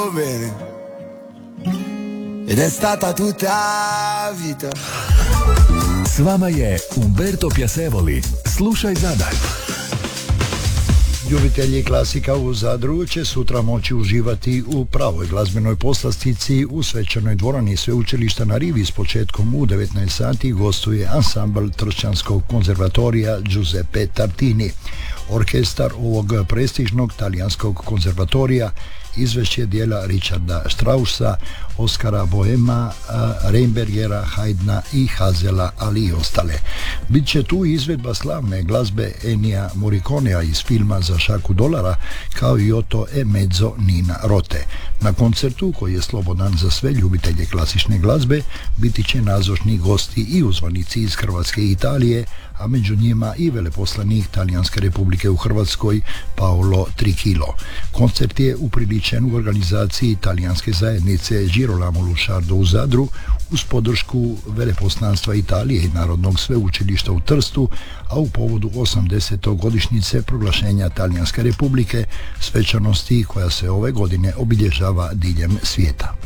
bene ed è stata tutta vita. S vama je Umberto Piacevoli. Slušaj Zadar. Ljubitelji klasika u Zadru će sutra moći uživati u pravoj glazbenoj poslastici u svečanoj dvorani sveučilišta na Rivi s početkom u 19 sati gostuje ansambl Tršćanskog konzervatorija Giuseppe Tartini. Orkestar ovog prestižnog talijanskog konzervatorija izvešće dijela Richarda Straussa, Oskara Bohema, Reinbergera, Haydna i Hazela, ali i ostale. Biće tu izvedba slavne glazbe Ennija Morriconea iz filma Za šaku dolara, kao i Otto e mezzo Nina Rote. Na koncertu, koji je slobodan za sve ljubitelje klasične glazbe, biti će nazočni gosti i uzvanici iz Hrvatske i Italije, a među njima i veleposlanik Talijanske republike u Hrvatskoj Paolo Trikilo. Koncert je upriličen u organizaciji talijanske zajednice Girolamo Lusciardo u Zadru uz podršku veleposlanstva Italije i Narodnog sveučilišta u Trstu, a u povodu 80. godišnjice proglašenja Talijanske republike, svečanosti koja se ove godine obilježava diljem svijeta.